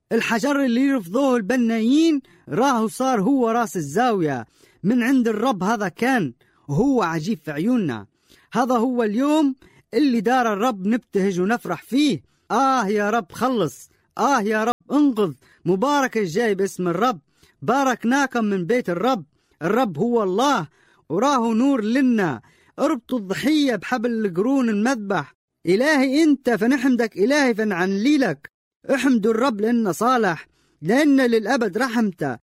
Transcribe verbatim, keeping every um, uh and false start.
الحجر اللي يرفضوه البنايين راهو صار هو راس الزاوية من عند الرب. هذا كان وهو عجيب في عيوننا. هذا هو اليوم اللي دار الرب نبتهج ونفرح فيه. آه يا رب خلص، آه يا رب انقذ. مبارك الجاي باسم الرب. باركناكم من بيت الرب. الرب هو الله وراه نور لنا. اربطوا الضحية بحبل القرون المذبح. إلهي أنت فنحمدك، إلهي فنعنلي لك. احمدوا الرب لأنه صالح، لأن للأبد رحمته